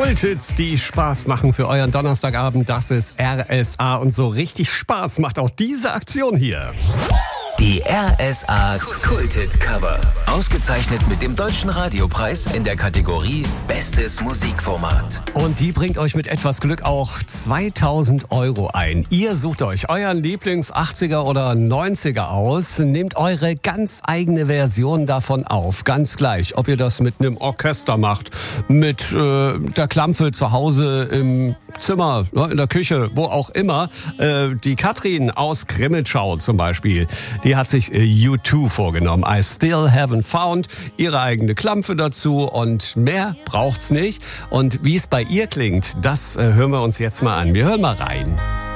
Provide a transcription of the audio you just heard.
Kulthits, die Spaß machen für euren Donnerstagabend. Das ist RSA und so richtig Spaß macht auch diese Aktion hier. Die RSA Kulthit-Cover. Ausgezeichnet mit dem Deutschen Radiopreis in der Kategorie Bestes Musikformat. Und die bringt euch mit etwas Glück auch 2000 € ein. Ihr sucht euch euren Lieblings-80er oder 90er aus, nehmt eure ganz eigene Version davon auf. Ganz gleich, ob ihr das mit einem Orchester macht, mit der Klampfe zu Hause im Zimmer, in der Küche, wo auch immer. Die Katrin aus Grimmitschau zum Beispiel, die hat sich U2 vorgenommen. I Still Haven't Found. Ihre eigene Klampfe dazu und mehr braucht's nicht. Und wie es bei ihr klingt, das hören wir uns jetzt mal an. Wir hören mal rein.